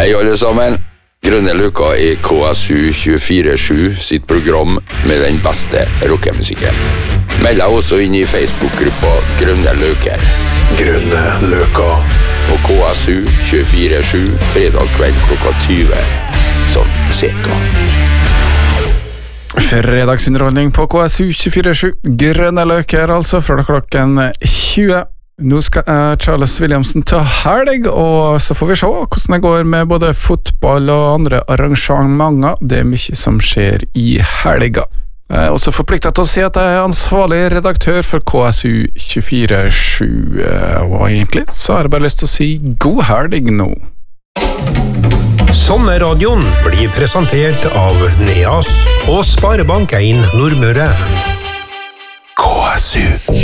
Hei alle sammen. Grønne Løker I KSU 24/7 sitt program med den beste rockemusikken. Meld deg også inn I Facebook-gruppa Grønne Løker. Grønne Løker. På KSU 24/7 fredag kveld klokka 20. Sånn cirka. Fredagsunderholdning på KSU 24/7. Grønne Løker, altså, fra klokken 20. Nå skal Charles Williamson ta helg, og så får vi se hvordan det går med både fotball og andre arrangementer. Det mye som skjer I helga. Jeg også forpliktet til å si at jeg ansvarlig redaktør for KSU 24/7, og egentlig så har jeg bare lyst til å si god helg nå. Sommerradioen blir presentert av Neas og Sparebank 1 Nordmøre. KSU